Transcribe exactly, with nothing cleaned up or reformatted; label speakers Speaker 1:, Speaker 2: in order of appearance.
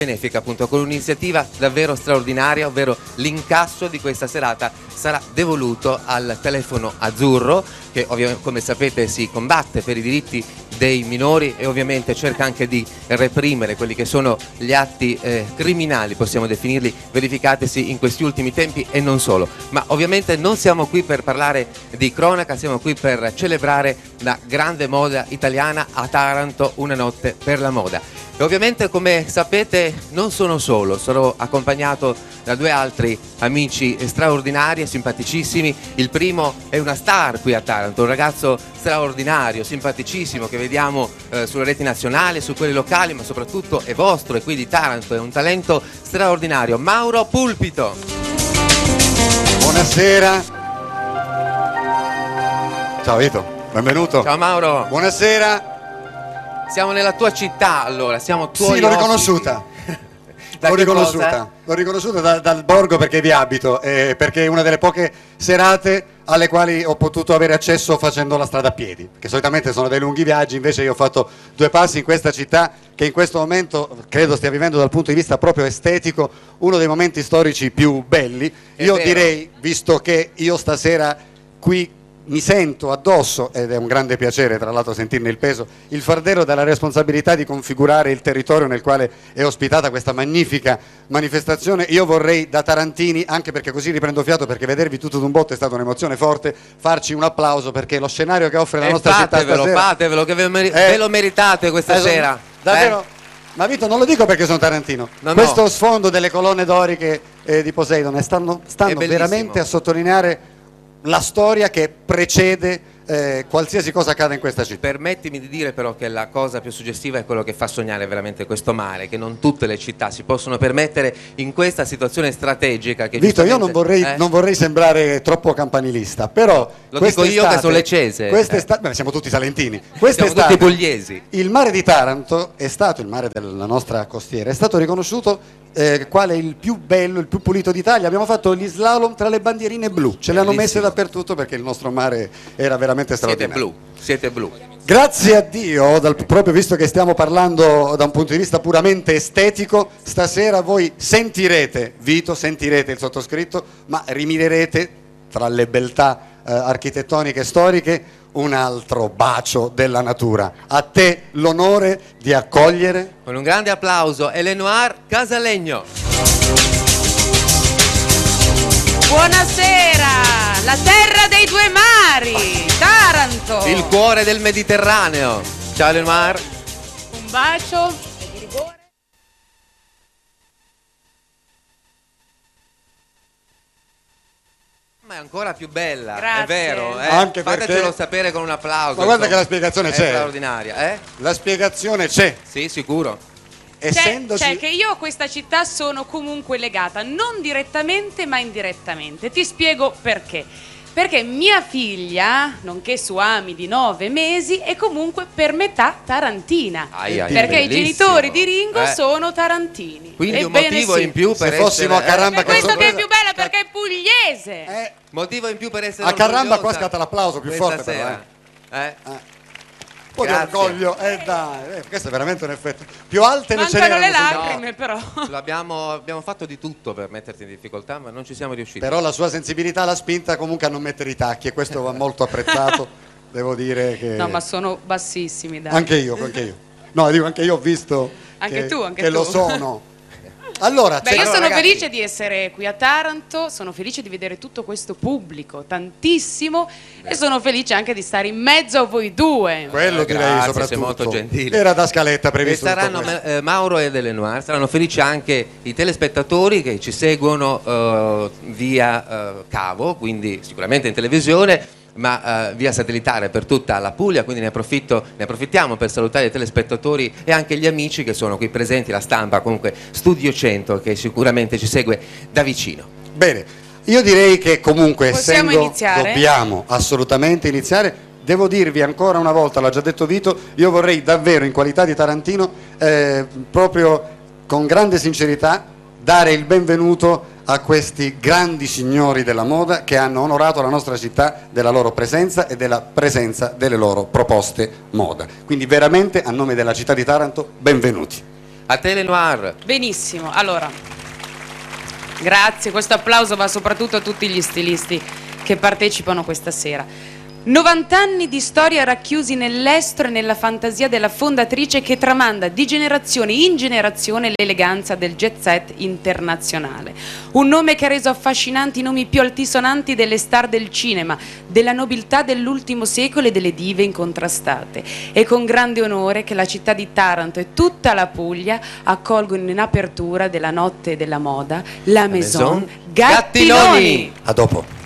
Speaker 1: benefica, appunto, con un'iniziativa davvero straordinaria, ovvero l'incasso di questa serata sarà devoluto al telefono azzurro, che ovviamente, come sapete, si combatte per i diritti dei minori e ovviamente cerca anche di reprimere quelli che sono gli atti eh, criminali, possiamo definirli, verificatisi in questi ultimi tempi e non solo. Ma ovviamente non siamo qui per parlare di cronaca, siamo qui per celebrare la grande moda italiana a Taranto, una notte per la moda. E ovviamente, come sapete, non sono solo, sarò accompagnato da due altri amici straordinari e simpaticissimi. Il primo è una star qui a Taranto, un ragazzo straordinario, simpaticissimo, che vediamo eh, sulle reti nazionali, su quelle locali, ma soprattutto è vostro, e qui di Taranto, è un talento straordinario, Mauro Pulpito.
Speaker 2: Buonasera. Ciao Vito, benvenuto.
Speaker 1: Ciao Mauro.
Speaker 2: Buonasera.
Speaker 1: Siamo nella tua città, allora, siamo tuoi.
Speaker 2: Sì, l'ho
Speaker 1: ospiti.
Speaker 2: riconosciuta.
Speaker 1: Da
Speaker 2: L'ho
Speaker 1: che
Speaker 2: riconosciuta,
Speaker 1: cosa?
Speaker 2: l'ho riconosciuta da, dal borgo perché vi abito, eh, perché è una delle poche serate alle quali ho potuto avere accesso facendo la strada a piedi, che solitamente sono dei lunghi viaggi, invece io ho fatto due passi in questa città che in questo momento credo stia vivendo dal punto di vista proprio estetico uno dei momenti storici più belli.
Speaker 1: È
Speaker 2: io
Speaker 1: vero.
Speaker 2: direi, visto che io stasera qui mi sento addosso, ed è un grande piacere tra l'altro sentirne il peso, il fardello della responsabilità di configurare il territorio nel quale è ospitata questa magnifica manifestazione. Io vorrei, da tarantini, anche perché così riprendo fiato, perché vedervi tutto d'un botto è stata un'emozione forte, farci un applauso, perché lo scenario che offre la
Speaker 1: E
Speaker 2: nostra città
Speaker 1: fatevelo,
Speaker 2: stasera,
Speaker 1: fatevelo, che ve, meri-
Speaker 2: Eh,
Speaker 1: ve lo meritate questa
Speaker 2: eh,
Speaker 1: sera.
Speaker 2: davvero.
Speaker 1: Eh?
Speaker 2: Ma Vito, non lo dico perché sono tarantino,
Speaker 1: No,
Speaker 2: questo
Speaker 1: no.
Speaker 2: sfondo delle colonne doriche eh, di Poseidone stanno, stanno
Speaker 1: bellissimo.
Speaker 2: veramente a sottolineare la storia che precede eh, qualsiasi cosa accada in questa città.
Speaker 1: Permettimi di dire però che la cosa più suggestiva è quello che fa sognare veramente questo mare, che non tutte le città si possono permettere in questa situazione strategica che
Speaker 2: Vito, io
Speaker 1: giustamente-
Speaker 2: non vorrei,
Speaker 1: eh?
Speaker 2: non vorrei sembrare troppo campanilista, però
Speaker 1: Lo dico io che sono leccese.
Speaker 2: Quest'estate, beh, siamo tutti salentini. Quest'estate
Speaker 1: Siamo tutti pugliesi.
Speaker 2: il mare di Taranto è stato, il mare della nostra costiera, è stato riconosciuto eh, quale il più bello, il più pulito d'Italia. Abbiamo fatto gli slalom tra le bandierine blu, ce le hanno messe
Speaker 1: Bellissimo.
Speaker 2: dappertutto perché il nostro mare era veramente
Speaker 1: Siete
Speaker 2: straordinario.
Speaker 1: blu, siete blu.
Speaker 2: Grazie a Dio, dal, proprio visto che stiamo parlando da un punto di vista puramente estetico, stasera voi sentirete, Vito, sentirete il sottoscritto, ma rimirerete tra le beltà eh, architettoniche e storiche un altro bacio della natura. A te l'onore di accogliere.
Speaker 1: Con un grande applauso, Elenoir Casalegno.
Speaker 3: Buonasera, la terra dei due mari, Taranto.
Speaker 1: Il cuore del Mediterraneo. Ciao Elenoir.
Speaker 3: Un bacio e di rigore.
Speaker 1: Ma è ancora più bella,
Speaker 3: Grazie.
Speaker 1: è vero, eh?
Speaker 2: Anche perché-
Speaker 1: Fatecelo sapere con un applauso.
Speaker 2: Ma guarda
Speaker 1: insomma.
Speaker 2: che la spiegazione
Speaker 1: È
Speaker 2: c'è.
Speaker 1: straordinaria, eh?
Speaker 2: La spiegazione c'è.
Speaker 1: Sì, sicuro.
Speaker 3: C'è,
Speaker 2: Essendoci...
Speaker 3: c'è che io a questa città sono comunque legata, non direttamente ma indirettamente. Ti spiego perché. Perché mia figlia, nonché Suami di nove mesi, è comunque per metà tarantina.
Speaker 1: Ai, ai,
Speaker 3: perché i
Speaker 1: bellissimo.
Speaker 3: genitori di Ringo
Speaker 1: Eh.
Speaker 3: sono tarantini.
Speaker 1: Quindi un
Speaker 3: Ebbene
Speaker 1: motivo
Speaker 3: sì.
Speaker 1: in più per
Speaker 2: Se fossimo
Speaker 1: essere,
Speaker 2: a Carramba
Speaker 3: Per questo che è
Speaker 2: sorpresa.
Speaker 3: più bella, perché è pugliese.
Speaker 2: Eh,
Speaker 1: motivo in più per essere
Speaker 2: A Carramba qua
Speaker 1: orgogliosa
Speaker 2: scatta l'applauso più
Speaker 1: questa
Speaker 2: forte, però,
Speaker 1: sera. Eh?
Speaker 2: un po' di
Speaker 1: Grazie.
Speaker 2: orgoglio, eh dai, eh, questo è veramente un effetto. Più alte ne ce
Speaker 3: Mancano le
Speaker 2: n'erano, secondo me.
Speaker 3: lacrime però.
Speaker 1: L'abbiamo- abbiamo fatto di tutto per metterti in difficoltà, ma non ci siamo riusciti.
Speaker 2: Però la sua sensibilità l'ha spinta comunque a non mettere i tacchi e questo va molto apprezzato. Devo dire che
Speaker 3: No, ma sono bassissimi, dai.
Speaker 2: anche io, anche io. No, dico anche io ho visto
Speaker 3: Anche
Speaker 2: che,
Speaker 3: tu, anche
Speaker 2: che
Speaker 3: tu.
Speaker 2: lo sono. Allora,
Speaker 3: Beh,
Speaker 2: c'è-
Speaker 3: io
Speaker 1: allora,
Speaker 3: sono
Speaker 1: ragazzi-
Speaker 3: felice di essere qui a Taranto, sono felice di vedere tutto questo pubblico, tantissimo, e sono felice anche di stare in mezzo a voi due.
Speaker 2: quello
Speaker 1: Eh,
Speaker 2: direi
Speaker 1: grazie,
Speaker 2: soprattutto.
Speaker 1: sei molto gentile.
Speaker 2: Era da scaletta
Speaker 1: E
Speaker 2: previsto. tutto
Speaker 1: saranno
Speaker 2: questo.
Speaker 1: eh, Mauro ed Elenoir, saranno felici anche i telespettatori che ci seguono eh, via eh, cavo, quindi sicuramente in televisione, ma eh, via satellitare per tutta la Puglia, quindi ne, approfitto, ne approfittiamo per salutare i telespettatori e anche gli amici che sono qui presenti, la stampa, comunque Studio cento che sicuramente ci segue da vicino.
Speaker 2: Bene, io direi che comunque
Speaker 3: Possiamo
Speaker 2: essendo
Speaker 3: iniziare?
Speaker 2: dobbiamo assolutamente iniziare. Devo dirvi ancora una volta, l'ha già detto Vito, io vorrei davvero in qualità di tarantino eh, proprio con grande sincerità dare il benvenuto a questi grandi signori della moda che hanno onorato la nostra città della loro presenza e della presenza delle loro proposte moda. Quindi veramente a nome della città di Taranto benvenuti.
Speaker 1: A te Lenoir.
Speaker 3: Benissimo, allora, grazie, questo applauso va soprattutto a tutti gli stilisti che partecipano questa sera. novanta anni di storia racchiusi nell'estro e nella fantasia della fondatrice che tramanda di generazione in generazione l'eleganza del jet set internazionale. Un nome che ha reso affascinanti i nomi più altisonanti delle star del cinema, della nobiltà dell'ultimo secolo e delle dive incontrastate. E con grande onore che la città di Taranto e tutta la Puglia accolgono in apertura della notte della moda la Maison Gattinoni.
Speaker 2: A dopo.